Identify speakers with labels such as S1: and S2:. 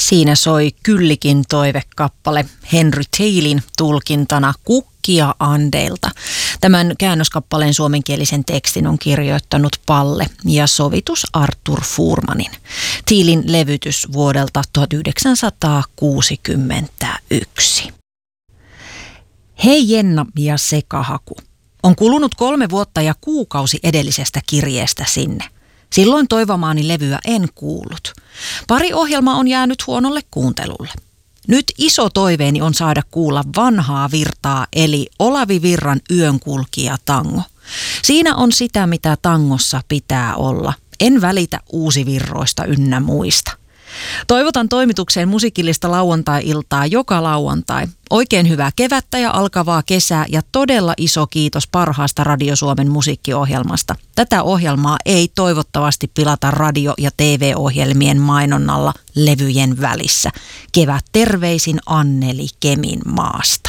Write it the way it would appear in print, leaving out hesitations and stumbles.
S1: Siinä soi Kyllikin toivekappale Henry Theilin tulkintana Kukkia Andeilta. Tämän käännöskappaleen suomenkielisen tekstin on kirjoittanut Palle ja sovitus Artur Fuhrmanin. Theilin levytys vuodelta 1961. Hei Jenna ja Sekahaku. On kulunut 3 vuotta ja kuukausi edellisestä kirjeestä sinne. Silloin toivomaani levyä en kuullut. Pari ohjelmaa on jäänyt huonolle kuuntelulle. Nyt iso toiveeni on saada kuulla vanhaa virtaa eli Olavi Virran Yönkulkija tango. Siinä on sitä, mitä tangossa pitää olla. En välitä uusivirroista ynnä muista. Toivotan toimitukseen musiikillista lauantai-iltaa joka lauantai. Oikein hyvää kevättä ja alkavaa kesää ja todella iso kiitos parhaasta Radio Suomen musiikkiohjelmasta. Tätä ohjelmaa ei toivottavasti pilata radio- ja TV-ohjelmien mainonnalla levyjen välissä. Kevät terveisin Anneli Kemin maasta.